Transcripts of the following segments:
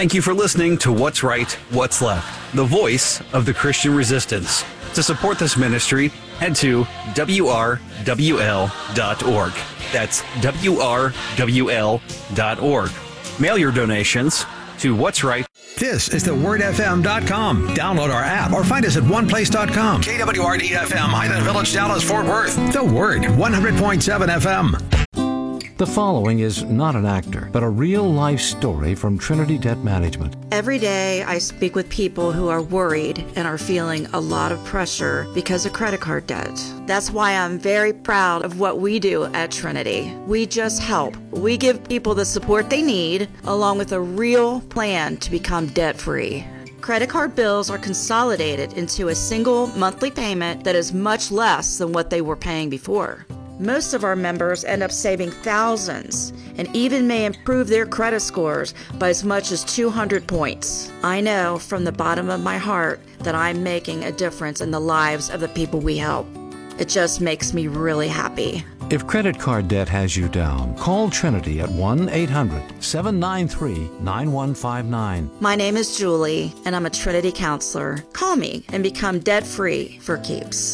Thank you for listening to What's Right, What's Left, the voice of the Christian resistance. To support this ministry, head to WRWL.org. That's WRWL.org. Mail your donations to What's Right. This is thewordfm.com. Download our app or find us at oneplace.com. KWRD-FM, Highland Village, Dallas, Fort Worth. The Word, 100.7 FM. The following is not an actor, but a real-life story from Trinity Debt Management. Every day I speak with people who are worried and are feeling a lot of pressure because of credit card debt. That's why I'm very proud of what we do at Trinity. We just help. We give people the support they need, along with a real plan to become debt-free. Credit card bills are consolidated into a single monthly payment that is much less than what they were paying before. Most of our members end up saving thousands and even may improve their credit scores by as much as 200 points. I know from the bottom of my heart that I'm making a difference in the lives of the people we help. It just makes me really happy. If credit card debt has you down, call Trinity at 1-800-793-9159. My name is Julie, and I'm a Trinity counselor. Call me and become debt-free for keeps.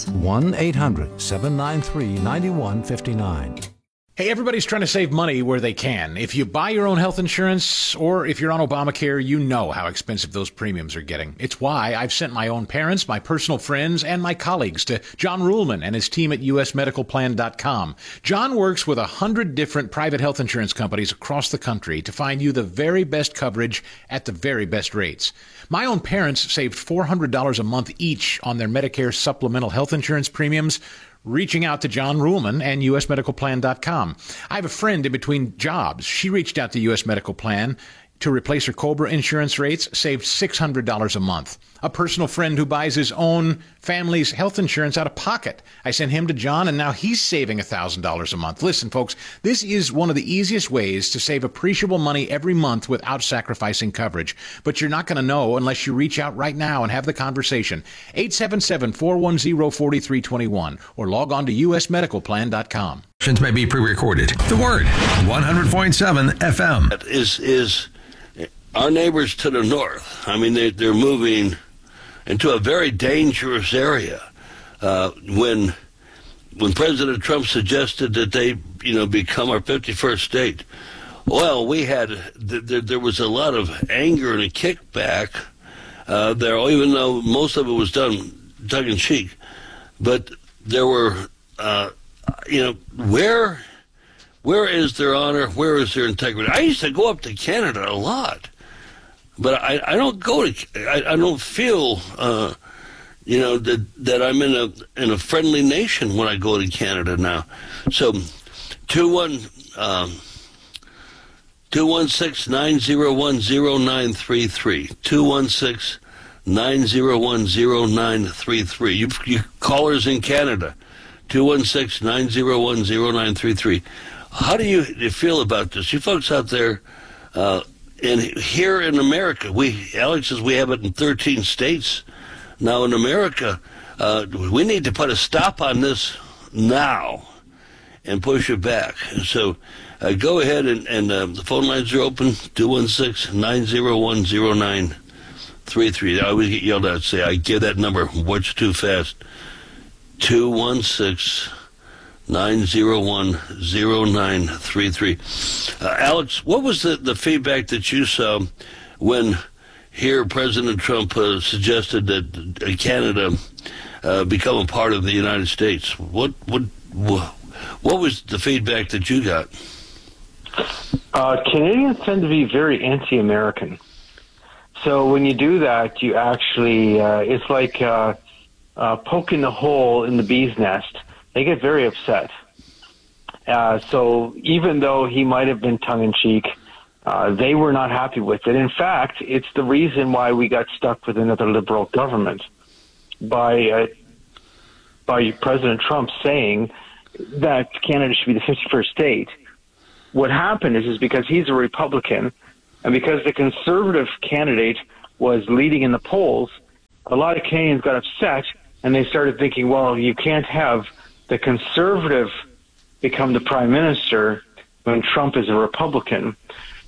1-800-793-9159. Hey, everybody's trying to save money where they can. If you buy your own health insurance or if you're on Obamacare, you know how expensive those premiums are getting. It's why I've sent my own parents, my personal friends, and my colleagues to John Ruhlman and his team at usmedicalplan.com. John works with 100 different private health insurance companies across the country to find you the very best coverage at the very best rates. My own parents saved $400 a month each on their Medicare supplemental health insurance premiums, reaching out to John Ruhlman and usmedicalplan.com. I have a friend in between jobs. She reached out to US Medical Plan to replace her COBRA insurance rates, saved $600 a month. A personal friend who buys his own family's health insurance out of pocket. I sent him to John, and now he's saving $1,000 a month. Listen, folks, this is one of the easiest ways to save appreciable money every month without sacrificing coverage. But you're not going to know unless you reach out right now and have the conversation. 877-410-4321 or log on to usmedicalplan.com. May be pre-recorded. The Word, 100.7 FM. Is our neighbors to the north. I mean, they're moving into a very dangerous area. When President Trump suggested that they, become our 51st state, well, we had there was a lot of anger and a kickback there, even though most of it was done tongue in cheek. But there were, where is their honor? Where is their integrity? I used to go up to Canada a lot. But I don't go to. I don't feel, that I'm in a friendly nation when I go to Canada now. So, 216-901-0933. 216-901-0933. You callers in Canada, 216-901-0933. How do you feel about this? You folks out there. And here in America, Alex says we have it in 13 states. Now in America, we need to put a stop on this now and push it back. So go ahead and the phone lines are open, 216-901-0933. I always get yelled at, say I give that number much too fast. 216-901-0933. Alex, what was the feedback that you saw when here President Trump suggested that Canada become a part of the United States? What was the feedback that you got? Canadians tend to be very anti-American. So when you do that, you actually, it's like poking a hole in the bee's nest. They get very upset. So even though he might have been tongue-in-cheek, they were not happy with it. In fact, it's the reason why we got stuck with another liberal government by President Trump saying that Canada should be the 51st state. What happened is because he's a Republican and because the conservative candidate was leading in the polls, a lot of Canadians got upset and they started thinking, well, you can't have the conservative become the prime minister when Trump is a Republican.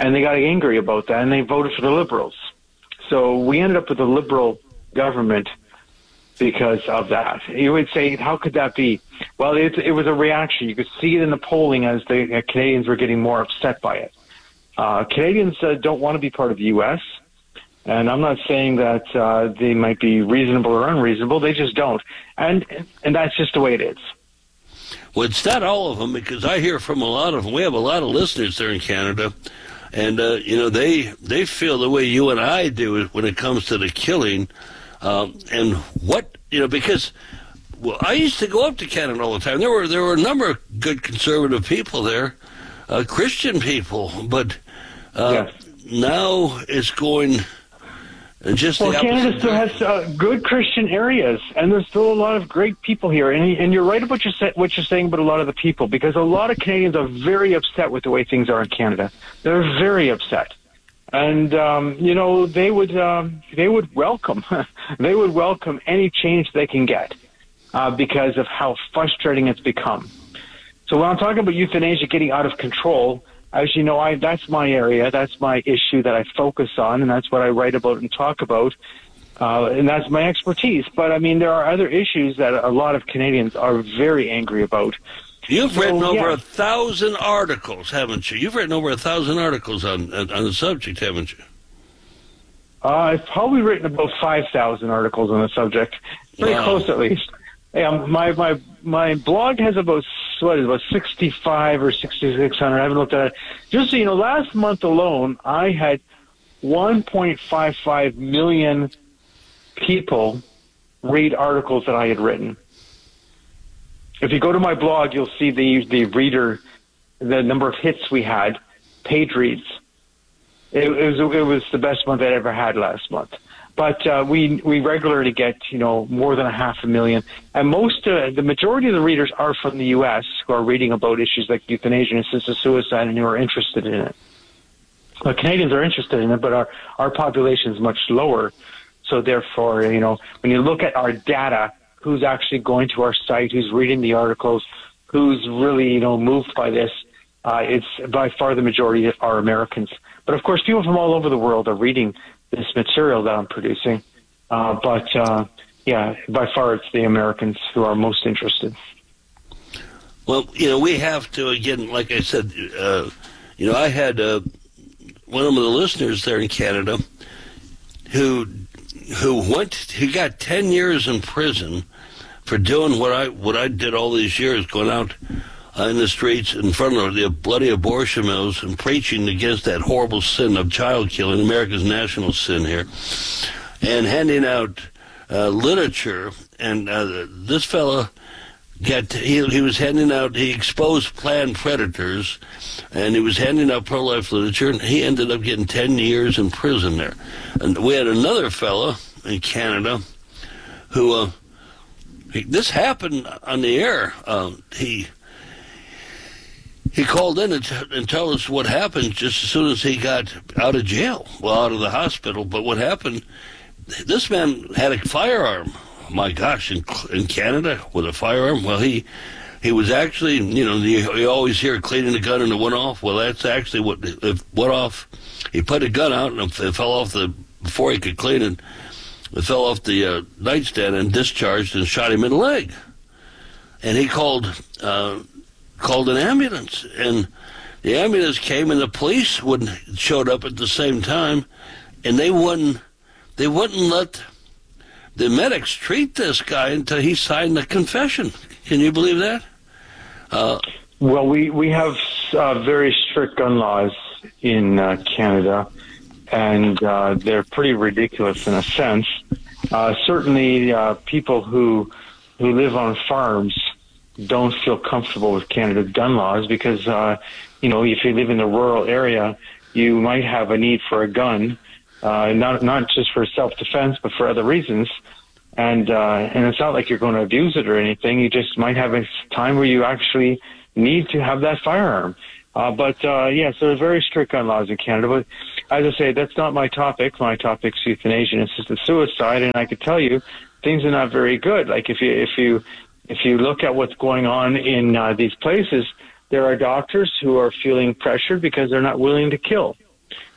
And they got angry about that, and they voted for the Liberals. So we ended up with a Liberal government because of that. You would say, how could that be? Well, it was a reaction. You could see it in the polling as the Canadians were getting more upset by it. Canadians don't want to be part of the U.S., and I'm not saying that they might be reasonable or unreasonable. They just don't. And that's just the way it is. Well, it's not all of them, because I hear from a lot of them. We have a lot of listeners there in Canada, and, they feel the way you and I do when it comes to the killing. And what, because, well, I used to go up to Canada all the time. There were a number of good conservative people there, Christian people, but Yes. now it's going just the opposite. Canada still has good Christian areas, and there's still a lot of great people here. And you're right about what you're saying about a lot of the people, because a lot of Canadians are very upset with the way things are in Canada. They're very upset. And they would welcome they would welcome any change they can get because of how frustrating it's become. So when I'm talking about euthanasia getting out of control, as you know, that's my area, that's my issue that I focus on, and that's what I write about and talk about, and that's my expertise. But I mean, there are other issues that a lot of Canadians are very angry about. You've written over 1,000 articles, haven't you? You've written over 1,000 articles on the subject, haven't you? I've probably written about 5,000 articles on the subject, pretty close at least. My blog has about 65 or 6,600. I haven't looked at it. Just so you know, last month alone, I had 1.55 million people read articles that I had written. If you go to my blog, you'll see the reader, the number of hits we had, page reads. It was the best month I'd ever had last month. But we regularly get more than 500,000, and the majority of the readers are from the U.S. who are reading about issues like euthanasia and assisted suicide, and who are interested in it. Well, Canadians are interested in it, but our population is much lower. So therefore, when you look at our data, who's actually going to our site, who's reading the articles, who's really, moved by this, it's by far the majority are Americans. But of course, people from all over the world are reading this material that I'm producing. But by far it's the Americans who are most interested. Well, we have to, again, like I said, I had one of the listeners there in Canada who got 10 years in prison for doing what I did all these years, going out in the streets in front of the bloody abortion mills and preaching against that horrible sin of child killing, America's national sin here, and handing out literature. And this fella he exposed Planned Predators, and he was handing out pro-life literature, and he ended up getting 10 years in prison there. And we had another fella in Canada who, this happened on the air. He called in and told us what happened just as soon as he got out of jail, out of the hospital. But what happened, this man had a firearm. My gosh, in Canada with a firearm? Well, he was actually, you always hear cleaning the gun and it went off. Well, that's actually what it went off. He put a gun out and it fell off before he could clean it. It fell off the nightstand and discharged and shot him in the leg. And he called an ambulance, and the ambulance came, and the police showed up at the same time, and they wouldn't let the medics treat this guy until he signed the confession. Can you believe that? Well, we have very strict gun laws in Canada, and they're pretty ridiculous in a sense. Certainly, people who live on farms don't feel comfortable with Canada's gun laws because, if you live in a rural area, you might have a need for a gun, not just for self-defense, but for other reasons. And it's not like you're going to abuse it or anything. You just might have a time where you actually need to have that firearm. So there's very strict gun laws in Canada. But as I say, that's not my topic. My topic's euthanasia and assisted suicide, and I could tell you things are not very good. Like if you look at what's going on in these places, there are doctors who are feeling pressured because they're not willing to kill.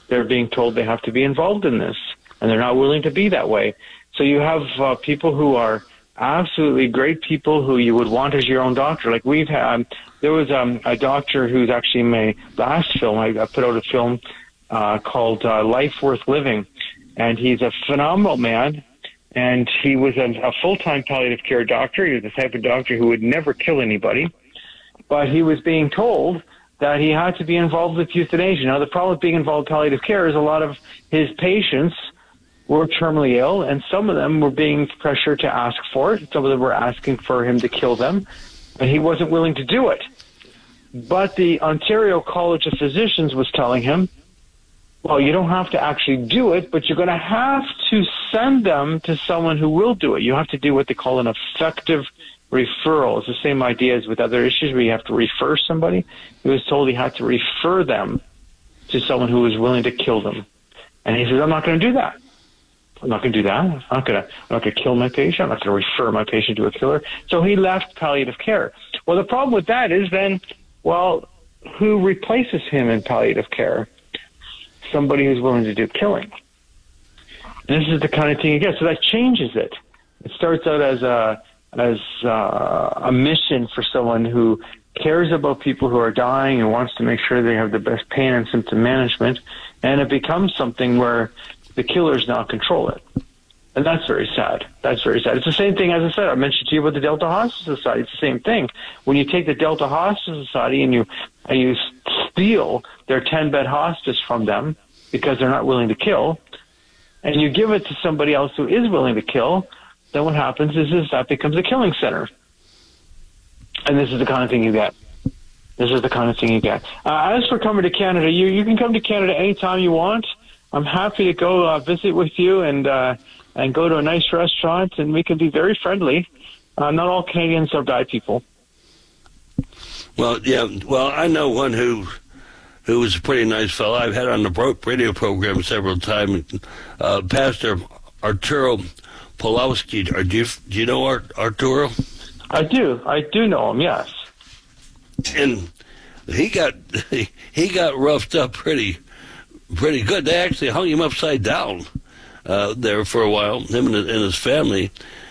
they're being told they have to be involved in this, and they're not willing to be that way. So you have people who are absolutely great people who you would want as your own doctor. Like we've had, there was a doctor who's actually in my last film. I put out a film called Life Worth Living, and he's a phenomenal man. And he was a full-time palliative care doctor. He was the type of doctor who would never kill anybody. But he was being told that he had to be involved with euthanasia. Now, the problem with being involved in palliative care is a lot of his patients were terminally ill, and some of them were being pressured to ask for it. Some of them were asking for him to kill them, and he wasn't willing to do it. But the Ontario College of Physicians was telling him, well, you don't have to actually do it, but you're going to have to send them to someone who will do it. You have to do what they call an effective referral. It's the same idea as with other issues where you have to refer somebody. He was told he had to refer them to someone who was willing to kill them. And he says, I'm not going to do that. I'm not going to do that. I'm not going to kill my patient. I'm not going to refer my patient to a killer. So he left palliative care. Well, the problem with that is then, well, who replaces him in palliative care? Somebody who's willing to do killing. And this is the kind of thing you get. So that changes it. It starts out as a mission for someone who cares about people who are dying and wants to make sure they have the best pain and symptom management, and it becomes something where the killers now control it. And that's very sad. That's very sad. It's the same thing, as I said, I mentioned to you about the Delta Hospice Society. It's the same thing. When you take the Delta Hospice Society and you steal their 10-bed hospice from them because they're not willing to kill, and you give it to somebody else who is willing to kill, then what happens is that becomes a killing center. And this is the kind of thing you get. This is the kind of thing you get. As for coming to Canada, you can come to Canada anytime you want. I'm happy to go visit with you and go to a nice restaurant, and we can be very friendly. Not all Canadians are bad people. Well, yeah. Well, I know one who was a pretty nice fellow. I've had on the radio program several times. Pastor Arturo Pawlowski. Do you know Arturo? I do know him. Yes. And he got roughed up pretty good. They actually hung him upside down there for a while. Him and his family.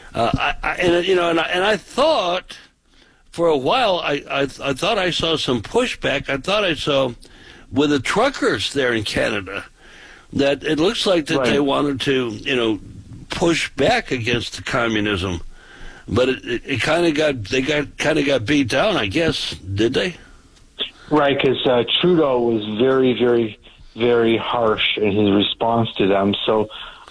I thought for a while I thought I saw some pushback. I thought I saw with the truckers there in Canada that it looks like that They wanted to push back against the communism, but it kind of got beat down, I guess. Did they? Right, because Trudeau was very, very, very harsh in his response to them. So,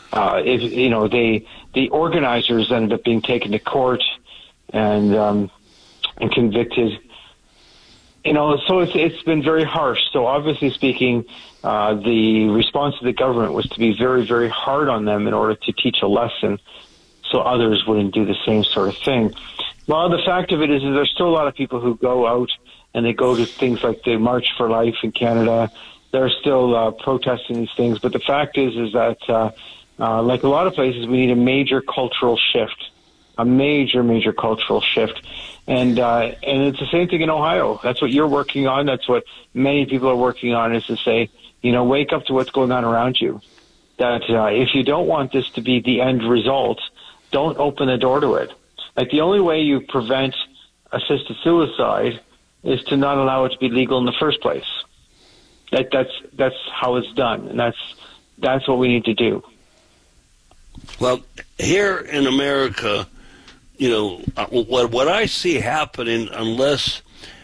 the organizers ended up being taken to court and convicted. So it's been very harsh. So obviously speaking, the response of the government was to be very, very hard on them in order to teach a lesson, so others wouldn't do the same sort of thing. Well, the fact of it is there's still a lot of people who go out and they go to things like the March for Life in Canada. They're still protesting these things, but the fact is that like a lot of places, we need a major cultural shift, a major cultural shift. And it's the same thing in Ohio. That's what you're working on. That's what many people are working on, is to say, wake up to what's going on around you. That if you don't want this to be the end result, don't open the door to it. Like, the only way you prevent assisted suicide is to not allow it to be legal in the first place. That's how it's done, and that's what we need to do. Well, here in America, what I see happening, unless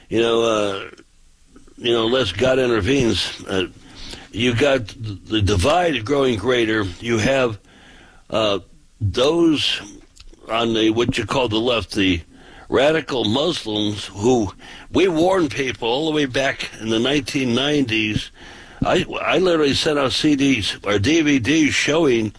unless God intervenes, you got the divide growing greater. You have those on what you call the left, the radical Muslims, who we warned people all the way back in the 1990s. I literally sent out CDs or DVDs showing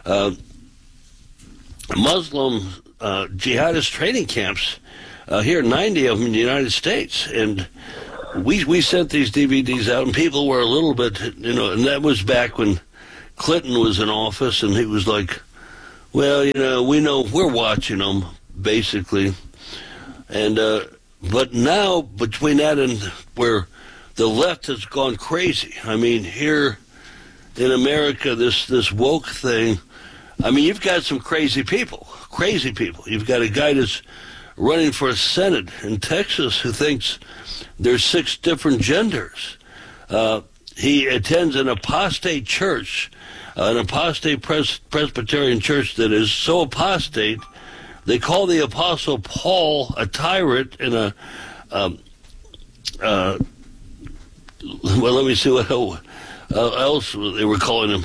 Muslim jihadist training camps here, 90 of them in the United States, and we sent these DVDs out, and people were a little bit, and that was back when Clinton was in office, and he was like, well, we know we're watching them, basically. And but now, between that and where the left has gone crazy, I mean, here in America, this woke thing. I mean, you've got some crazy people. You've got a guy that's running for Senate in Texas who thinks there's 6 different genders. He attends an apostate church, an apostate Presbyterian church that is so apostate, they call the Apostle Paul a tyrant and a, well, let me see what else they were calling him.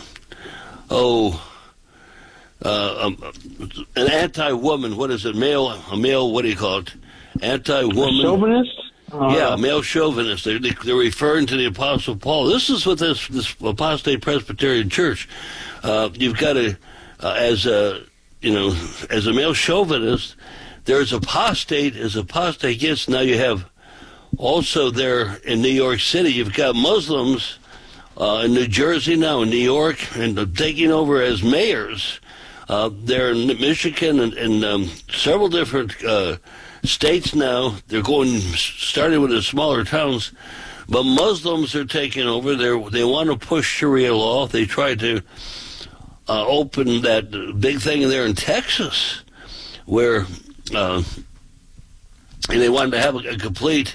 An anti-woman. What is it? A male. What do you call it? Anti-woman. Chauvinist. Yeah, male chauvinist. They're referring to the Apostle Paul. This is what this apostate Presbyterian church. You've got to, as a male chauvinist, there's apostate. As apostate gets, now you have also there in New York City, you've got Muslims in New Jersey now, in New York, and taking over as mayors. They're in Michigan and several different states now. They're starting with the smaller towns, but Muslims are taking over. They want to push Sharia law. They tried to open that big thing there in Texas, where and they wanted to have a complete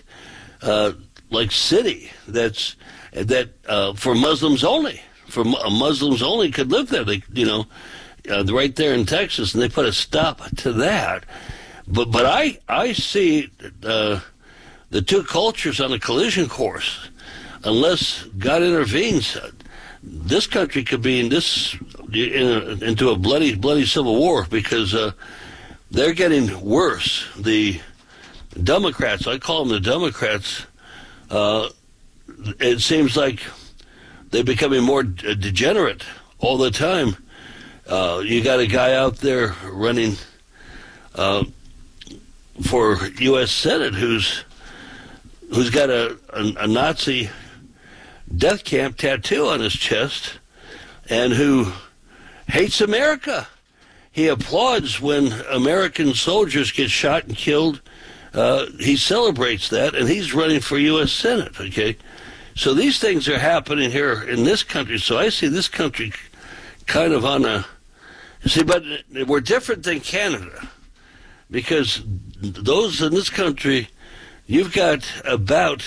city that for Muslims only. For Muslims only could live there. They right there in Texas, and they put a stop to that. But I see the 2 cultures on a collision course. Unless God intervenes, this country could be into a bloody civil war, because they're getting worse. The Democrats, I call them the Democrats, it seems like they're becoming more degenerate all the time. You got a guy out there running for U.S. Senate who's got a Nazi death camp tattoo on his chest, and who hates America. He applauds when American soldiers get shot and killed. He celebrates that, and he's running for U.S. Senate, okay? So these things are happening here in this country. So I see this country kind of on a... See, but we're different than Canada, because those in this country, you've got about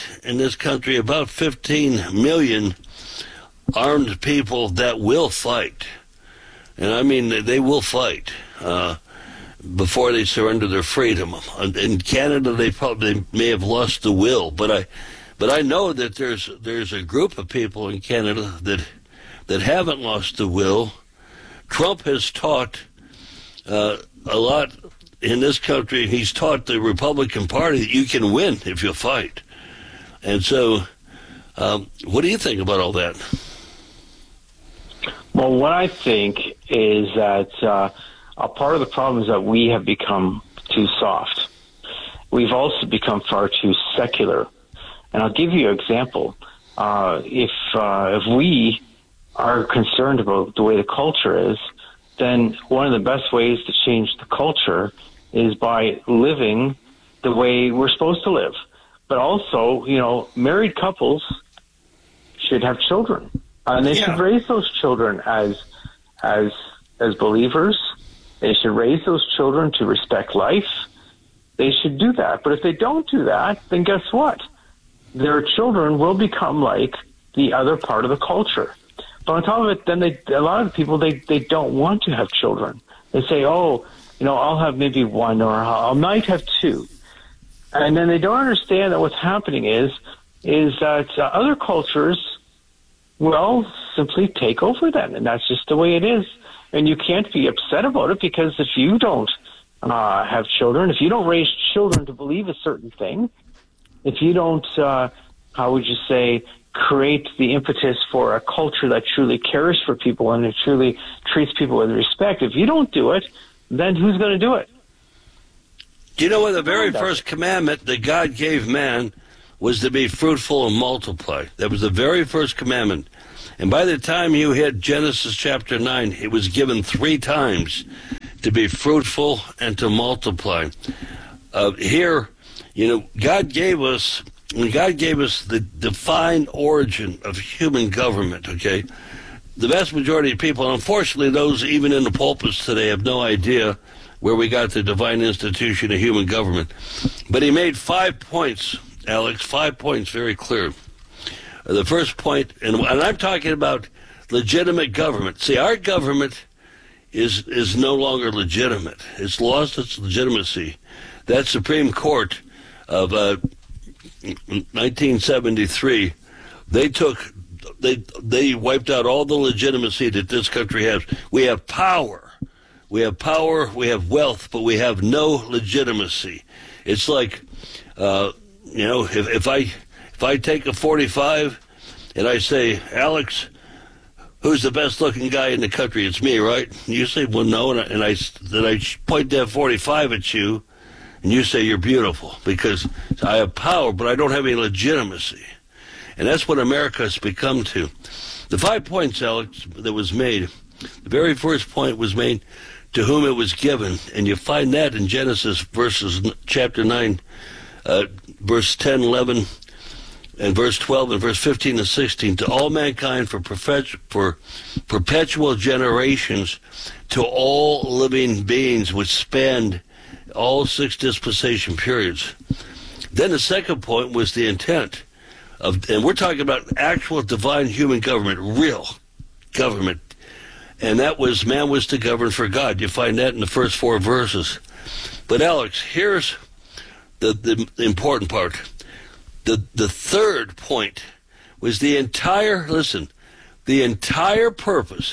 15 million armed people that will fight. And I mean, they will fight before they surrender their freedom. In Canada, they may have lost the will, but I know that there's a group of people in Canada that haven't lost the will. Trump has taught a lot in this country. He's taught the Republican Party that you can win if you fight. And so, what do you think about all that? Well, what I think is that a part of the problem is that we have become too soft. We've also become far too secular. And I'll give you an example. If we are concerned about the way the culture is, then one of the best ways to change the culture is by living the way we're supposed to live. But also, married couples should have children, and they should raise those children as believers. They should raise those children to respect life. They should do that. But if they don't do that, then guess what? Their children will become like the other part of the culture. But on top of it, then a lot of people, they don't want to have children. They say, I'll have maybe 1, or I might have 2. And then they don't understand that what's happening is that other cultures will simply take over then. And that's just the way it is. And you can't be upset about it, because if you don't have children, if you don't raise children to believe a certain thing, if you don't, how would you say, create the impetus for a culture that truly cares for people and that truly treats people with respect, if you don't do it, then who's going to do it? Do you know what the very first commandment that God gave man was to be fruitful and multiply? That was the very first commandment. And by the time you hit Genesis chapter 9, it was given 3 times to be fruitful and to multiply. Here, God gave us when God gave us the defined origin of human government, okay, the vast majority of people, and unfortunately those even in the pulpits today, have no idea where we got the divine institution of human government. But he made 5 points, Alex, 5 points very clear. The first point, and I'm talking about legitimate government. See, our government is no longer legitimate. It's lost its legitimacy. That Supreme Court of 1973, they wiped out all the legitimacy that this country has. We have power. We have power, we have wealth, but we have no legitimacy. It's like, if I take a 45 and I say, Alex, who's the best looking guy in the country? It's me, right? And you say, well, no, and I point that 45 at you, and you say you're beautiful because I have power, but I don't have any legitimacy. And that's what America has become to. The 5 points, Alex, that was made, the very first point was made, to whom it was given, and you find that in Genesis chapter 9, verse 10, 11, and verse 12, and verse 15 and 16, to all mankind for perpetual generations, to all living beings, which spanned all 6 dispensation periods. Then the second point was the intent of, and we're talking about actual divine human government, real government. And that was, man was to govern for God. You find that in the first 4 verses. But Alex, here's the important part. The third point was the entire purpose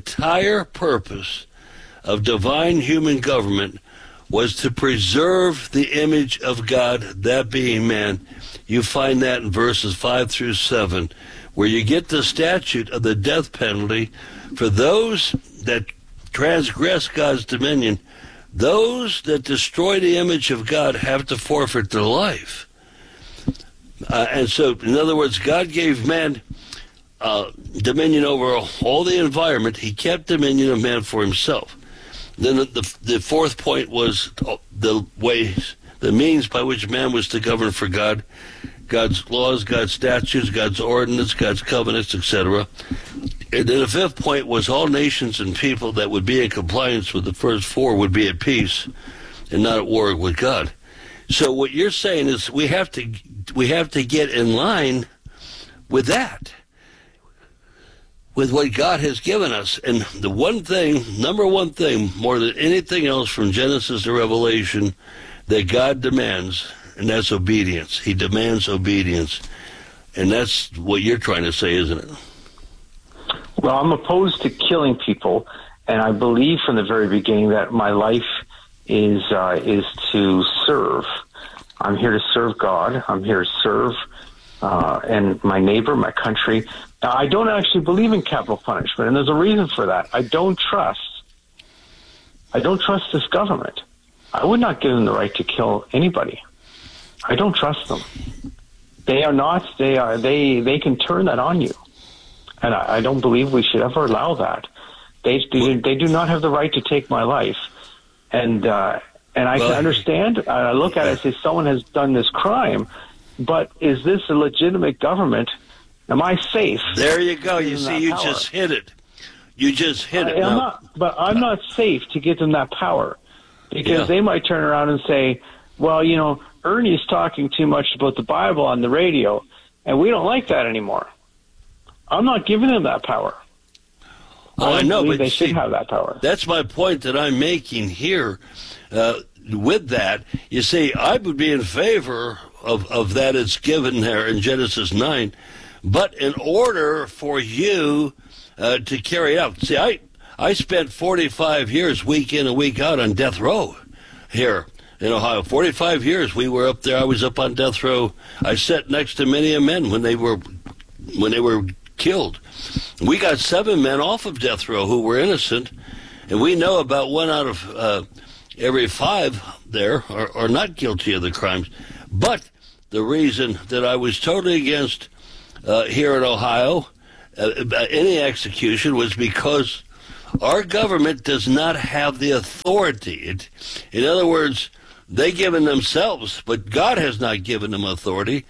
of divine human government was to preserve the image of God, that being man. You find that in verses 5 through 7, where you get the statute of the death penalty for those that transgress God's dominion. Those that destroy the image of God have to forfeit their life. And so, in other words, God gave man dominion over all the environment. He kept dominion of man for himself. Then the fourth point was the means by which man was to govern for God, God's laws, God's statutes, God's ordinance, God's covenants, etc. And then the fifth point was all nations and people that would be in compliance with the first 4 would be at peace and not at war with God. So what you're saying is we have to get in line with that, with what God has given us. And the number one thing, more than anything else from Genesis to Revelation, that God demands, and that's obedience. He demands obedience. And that's what you're trying to say, isn't it? Well, I'm opposed to killing people, and I believe from the very beginning that my life is to serve. I'm here to serve God. I'm here to serve and my neighbor, my country. Now, I don't actually believe in capital punishment, and there's a reason for that. I don't trust this government. I would not give them the right to kill anybody. I don't trust them. They can turn that on you. And I don't believe we should ever allow that. They do not have the right to take my life. And I can understand. I look at it and say someone has done this crime, but is this a legitimate government? Am I safe? There you go. You see, you just hit it. You just hit it. I'm not safe to give them that power, because they might turn around and say, well, Ernie's talking too much about the Bible on the radio, and we don't like that anymore. I'm not giving them that power. I know, but they should have that power. That's my point that I'm making here. With that, you see, I would be in favor of that it's given there in Genesis 9, but in order for you to carry it out. See, I spent 45 years, week in and week out, on death row here in Ohio. 45 years we were up there. I was up on death row. I sat next to many men when they were killed. We got 7 men off of death row who were innocent, and we know about 1 out of every 5 there are not guilty of the crimes. But the reason that I was totally against here in Ohio any execution was because our government does not have the authority. In other words, they given themselves, but God has not given them authority.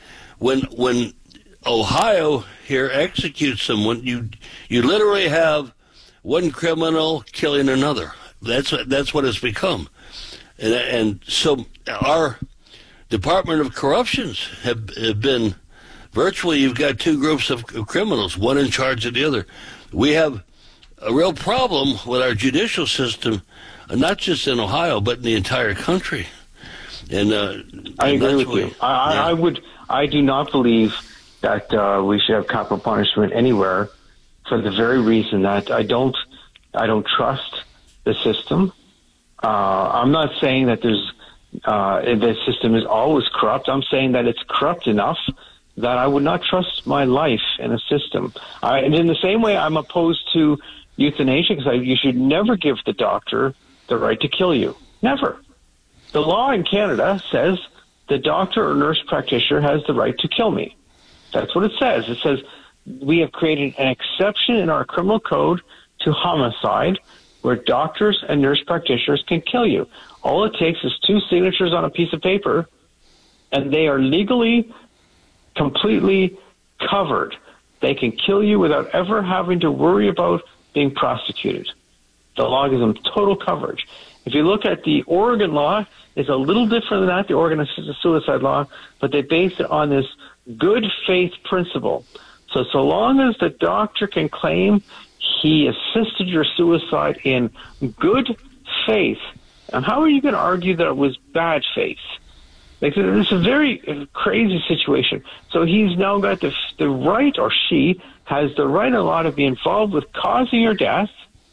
when Ohio here executes someone, you literally have one criminal killing another. That's what it's become, and so our Department of Corruptions have been virtually. You've got two groups of criminals, one in charge of the other. We have a real problem with our judicial system, not just in Ohio but in the entire country. And I agree with you. I do not believe that we should have capital punishment anywhere, for the very reason that I don't trust the system. I'm not saying that the system is always corrupt. I'm saying that it's corrupt enough that I would not trust my life in a system. And in the same way, I'm opposed to euthanasia, because you should never give the doctor the right to kill you. Never. The law in Canada says the doctor or nurse practitioner has the right to kill me. That's what it says. It says we have created an exception in our criminal code to homicide where doctors and nurse practitioners can kill you. All it takes is 2 signatures on a piece of paper, and they are legally completely covered. They can kill you without ever having to worry about being prosecuted. The law gives them total coverage. If you look at the Oregon law, it's a little different than that, the Oregon assisted suicide law, but they base it on this good faith principle. So long as the doctor can claim he assisted your suicide in good faith, and how are you going to argue that it was bad faith? Like, it's a very crazy situation. So he's now got the right, or she has the right in law to be involved with causing your death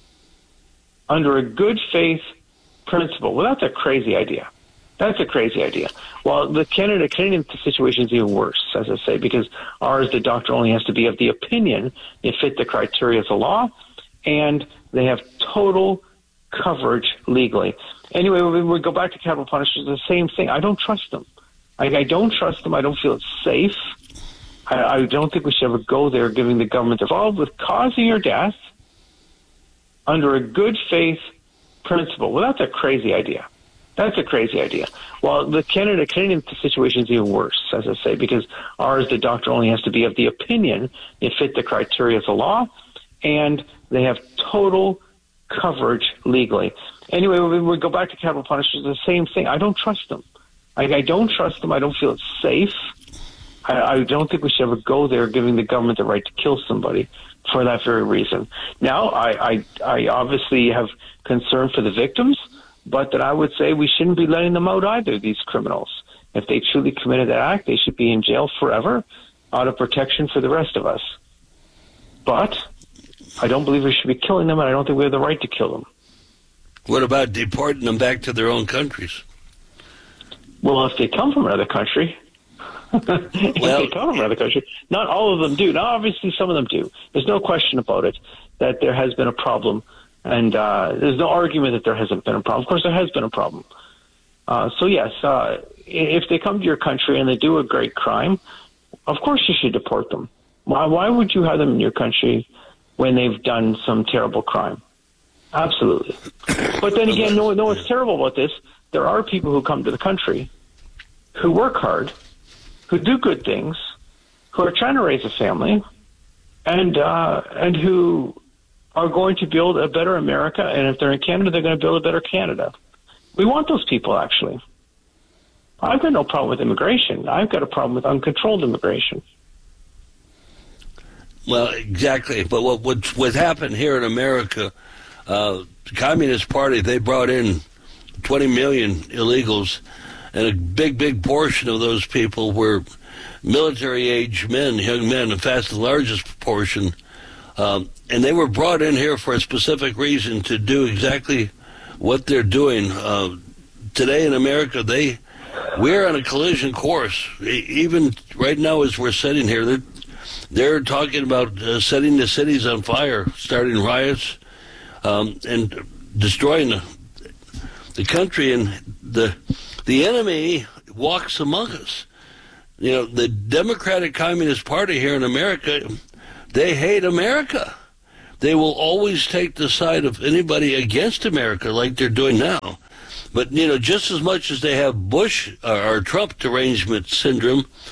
under a good faith principle. Well, that's a crazy idea. That's a crazy idea. Well, the Canadian situation is even worse, as I say, because ours, the doctor only has to be of the opinion it fit the criteria of the law, and they have total coverage legally. Anyway, when we go back to capital punishment, it's the same thing. I don't trust them. I don't trust them. I don't feel it's safe. I don't think we should ever go there, giving the government involved with causing your death under a good faith principle. Well, that's a crazy idea. That's a crazy idea. Well, the Canadian situation is even worse, as I say, because ours, the doctor only has to be of the opinion it fit the criteria of the law, and they have total coverage legally. Anyway, when we go back to capital punishment, it's the same thing. I don't trust them. I don't trust them. I don't feel it's safe. I don't think we should ever go there, giving the government the right to kill somebody for that very reason. Now, I obviously have concern for the victims, but that I would say we shouldn't be letting them out either, these criminals. If they truly committed that act, they should be in jail forever out of protection for the rest of us. But I don't believe we should be killing them, and I don't think we have the right to kill them. What about deporting them back to their own countries? Well, if they come from another country, not all of them do. Now, obviously, some of them do. There's no question about it that there has been a problem, and there's no argument that there hasn't been a problem. Of course, there has been a problem. So, yes, if they come to your country and they do a great crime, of course you should deport them. Why would you have them in your country when they've done some terrible crime? Absolutely. But then again, no what's terrible about this? There are people who come to the country who work hard, who do good things, who are trying to raise a family, and who are going to build a better America. And if they're in Canada, they're going to build a better Canada. We want those people, actually. I've got no problem with immigration. I've got a problem with uncontrolled immigration. Well, exactly. But what happened here in America, the Communist Party, they brought in 20 million illegals, and a big portion of those people were military-age men, young men, in fact, the largest proportion. And they were brought in here for a specific reason, to do exactly what they're doing. Today in America, we're on a collision course. Even right now as we're sitting here, they're talking about setting the cities on fire, starting riots, and destroying the country. And the enemy walks among us. You know, the Democratic Communist Party here in America, they hate America. They will always take the side of anybody against America, like they're doing now. But, you know, just as much as they have Bush or Trump derangement syndrome,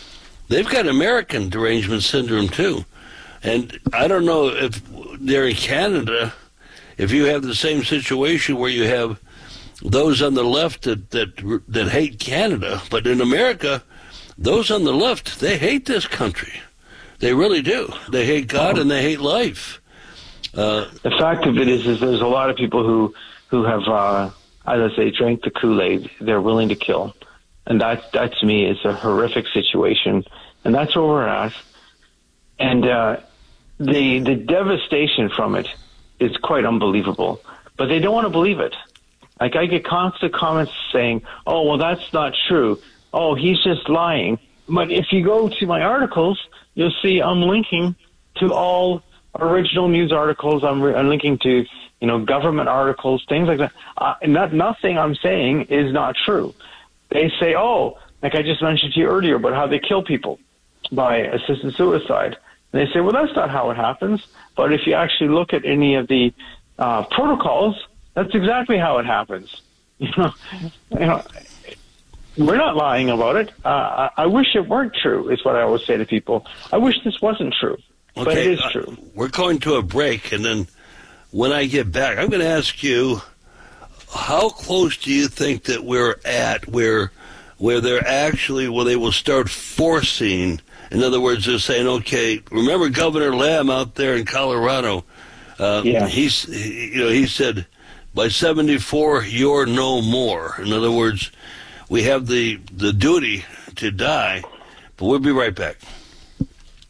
they've got American derangement syndrome too. And I don't know if they're in Canada, if you have the same situation where you have those on the left that hate Canada, but in America, those on the left, they hate this country. They really do. They hate God and they hate life. The fact of it is there's a lot of people who have, as I say, drank the Kool-Aid. They're willing to kill. And that to me is a horrific situation. And that's where we're at. And the devastation from it is quite unbelievable. But they don't want to believe it. Like, I get constant comments saying, oh, well, that's not true. Oh, he's just lying. But if you go to my articles, you'll see I'm linking to all original news articles. I'm linking to, government articles, things like that. Nothing I'm saying is not true. They say, oh, like I just mentioned to you earlier about how they kill people by assisted suicide. And they say, well, that's not how it happens. But if you actually look at any of the protocols, that's exactly how it happens. We're not lying about it. I wish it weren't true, is what I always say to people. I wish this wasn't true, but it is true. We're going to a break, and then when I get back, I'm going to ask you, how close do you think that we're at where they're actually, where they will start forcing, in other words, they're saying, okay, remember Governor Lamb out there in Colorado? He said, by 74, you're no more. In other words, we have the duty to die, but we'll be right back.